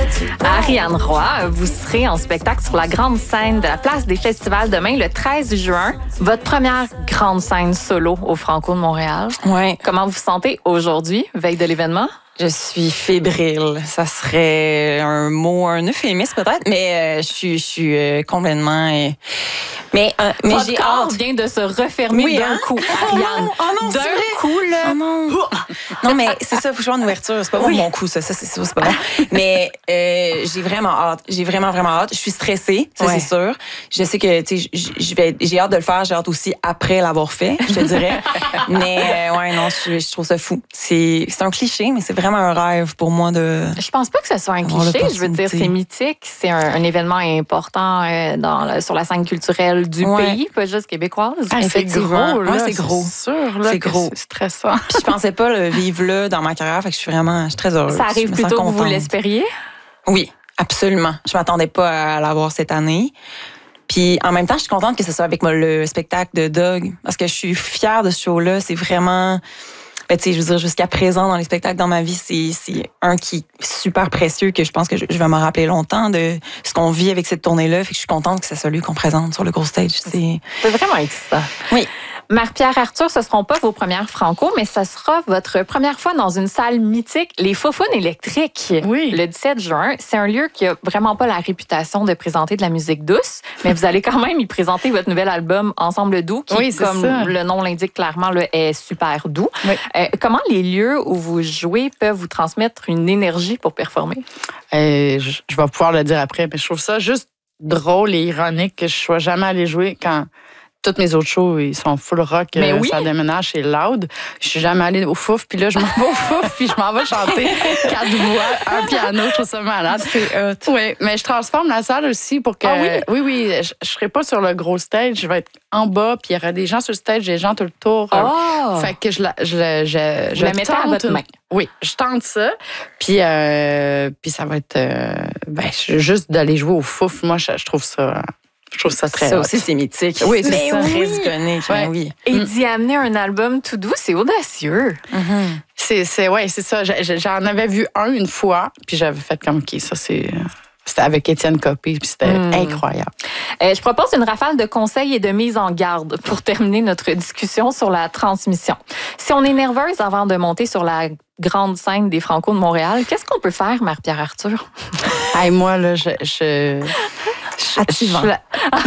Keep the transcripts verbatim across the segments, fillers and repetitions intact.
Ariane Roy, vous serez en spectacle sur la grande scène de la place des festivals demain, le treize juin. Votre première grande scène solo au Franco de Montréal. Ouais. Comment vous vous sentez aujourd'hui, veille de l'événement? Je suis fébrile. Ça serait un mot, un euphémisme peut-être, mais euh, je suis, je suis euh, complètement. Euh, mais euh, mais Votre j'ai corps hâte. vient de se refermer Oui, d'un hein? coup, Ariane. Oh non, d'un c'est vrai? coup, là. Oh non. Non, mais c'est ça, il faut que je sois en ouverture. C'est pas bon mon coup, ça. Ça, c'est ça, c'est pas bon. Mais euh, j'ai vraiment hâte. J'ai vraiment, vraiment hâte. Je suis stressée, ça, Ouais. c'est sûr. Je sais que, tu sais, je- je vais, j'ai hâte de le faire. J'ai hâte aussi après l'avoir fait, je te dirais. Mais, euh, ouais, non, je, je trouve ça fou. C'est, c'est un cliché, mais c'est vraiment un rêve pour moi de. Je pense pas que ce soit un Avoir cliché. Je veux dire, l'opportunité. c'est mythique. C'est un, un événement important euh, dans la- sur la scène culturelle du Ouais. pays, pas juste québécoise. Ah, c'est Effectivement. gros, là. Ouais, c'est gros. sûr, là. C'est que gros. C'est stressant. Puis je pensais pas le vivre là dans ma carrière, fait que je suis vraiment, je suis très heureuse. Ça arrive Je me plus sens tôt que vous contente. l'espériez? Oui, absolument. Je m'attendais pas à l'avoir cette année. Puis en même temps, je suis contente que ce soit avec moi, le spectacle de Doug, parce que je suis fière de ce show-là. C'est vraiment, ben, tu sais, je veux dire, jusqu'à présent dans les spectacles dans ma vie, c'est, c'est un qui est super précieux que je pense que je, je vais me rappeler longtemps de ce qu'on vit avec cette tournée-là. Fait que je suis contente que c'est celui qu'on présente sur le gros stage. C'est, C'est vraiment excitant. oui. Marie-Pierre Arthur, ce ne seront pas vos premières Franco, mais ce sera votre première fois dans une salle mythique, les Faufounes électriques. Oui. Le dix-sept juin. C'est un lieu qui a vraiment pas la réputation de présenter de la musique douce, mais vous allez quand même y présenter votre nouvel album Ensemble doux, qui, Oui, c'est comme ça. le nom l'indique clairement, là, est super doux. Oui. Euh, comment les lieux où vous jouez peuvent vous transmettre une énergie pour performer? Euh, je, je vais pouvoir le dire après, mais je trouve ça juste drôle et ironique que je sois jamais allée jouer quand toutes mes autres shows, ils sont full rock, Mais euh, oui. ça déménage, c'est loud. Je suis jamais allée au Fouf, puis là, je m'en vais au Fouf, puis je m'en vais chanter quatre voix, un piano, je trouve ça malade. C'est hot. Oui, mais je transforme la salle aussi pour que... Ah oui? oui, oui, je, je serai pas sur le gros stage, je vais être en bas, puis il y aura des gens sur le stage, des gens tout le tour. Oh! Fait que je la, je, la- je, Vous je la mettez à tente votre une- main. Oui, je tente ça. Puis, euh, puis ça va être euh, ben, juste d'aller jouer au Fouf. Moi, je, je trouve ça, je trouve ça très. Ça hot. aussi, c'est mythique. Oui, c'est Mais ça. très oui. iconique. Ouais. mais oui. Et d'y amener un album tout doux, c'est audacieux. C'est, c'est, ouais, c'est ça. J'ai- j'ai- J'en avais vu un une fois, puis j'avais fait comme OK, ça c'est. C'était avec Étienne Copé, puis c'était Mm. incroyable. Euh, je propose une rafale de conseils et de mise en garde pour terminer notre discussion sur la transmission. Si on est nerveuse avant de monter sur la grande scène des Franco de Montréal, qu'est-ce qu'on peut faire, Marie-Pierre Arthur? Hey, moi, là, je. je, je- Attivant. je-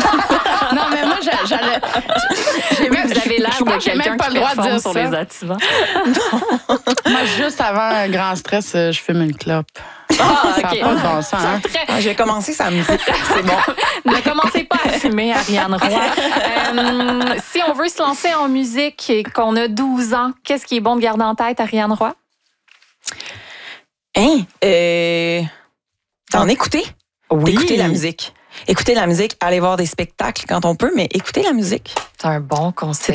non, mais moi, j'a- j'allais. j'ai même- Vous avez l'air je pense de que j'ai quelqu'un même pas qui le droit de performe dire sur ça. les activants. Moi, juste avant un grand stress, euh, je fume une clope. Ah, Ça n'a OK. pas de bon sens. Hein? Très- Ah, j'ai commencé samedi. C'est bon. Ne commencez pas à fumer, Ariane Roy. Euh, si on veut se lancer en musique et qu'on a douze ans, qu'est-ce qui est bon de garder en tête, Ariane Roy? Hein? Euh, d'en écouter. Oui. D'écouter la musique. Écouter la musique, aller voir des spectacles quand on peut, mais écouter la musique. C'est un bon conseil.